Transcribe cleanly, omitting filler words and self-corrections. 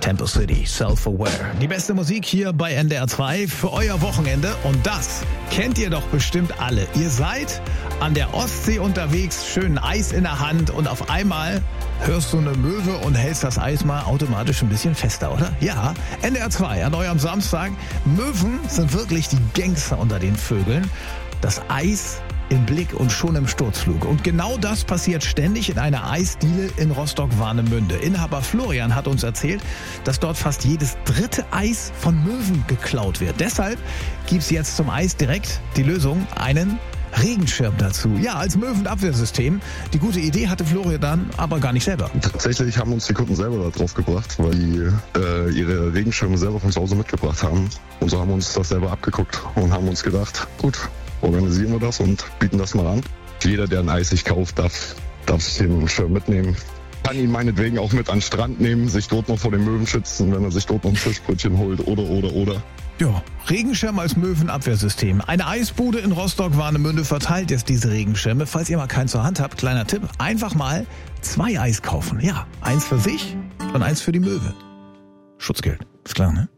Tempo City, Self-Aware. Die beste Musik hier bei NDR 2 für euer Wochenende. Und das kennt ihr doch bestimmt alle. Ihr seid an der Ostsee unterwegs, schön Eis in der Hand und auf einmal hörst du eine Möwe und hältst das Eis mal automatisch ein bisschen fester, oder? Ja, NDR 2 an eurem Samstag. Möwen sind wirklich die Gangster unter den Vögeln. Das Eis im Blick und schon im Sturzflug. Und genau das passiert ständig in einer Eisdiele in Rostock-Warnemünde. Inhaber Florian hat uns erzählt, dass dort fast jedes dritte Eis von Möwen geklaut wird. Deshalb gibt's jetzt zum Eis direkt die Lösung, einen Regenschirm dazu. Ja, als Möwenabwehrsystem. Die gute Idee hatte Florian dann aber gar nicht selber. Tatsächlich haben uns die Kunden selber da drauf gebracht, weil die ihre Regenschirme selber von zu Hause mitgebracht haben. Und so haben wir uns das selber abgeguckt und haben uns gedacht, gut, organisieren wir das und bieten das mal an. Jeder, der ein Eis sich kauft, darf sich den Schirm mitnehmen. Kann ihn meinetwegen auch mit an den Strand nehmen, sich dort noch vor den Möwen schützen, wenn er sich dort noch ein Fischbrötchen holt oder. Ja, Regenschirm als Möwenabwehrsystem. Eine Eisbude in Rostock-Warnemünde verteilt jetzt diese Regenschirme. Falls ihr mal keinen zur Hand habt, kleiner Tipp, einfach mal 2 Eis kaufen. Ja, eins für sich und eins für die Möwe. Schutzgeld, ist klar, ne?